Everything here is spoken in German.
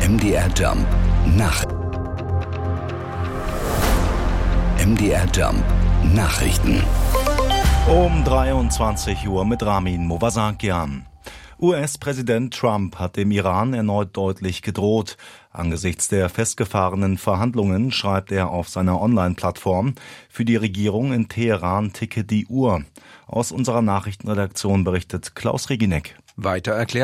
MDR Jump MDR Jump Nachrichten. Um 23 Uhr mit Ramin Movasakian. US-Präsident Trump hat dem Iran erneut deutlich gedroht. Angesichts der festgefahrenen Verhandlungen schreibt er auf seiner Online-Plattform: Für die Regierung in Teheran ticke die Uhr. Aus unserer Nachrichtenredaktion berichtet Klaus Regineck. Weiter erklärt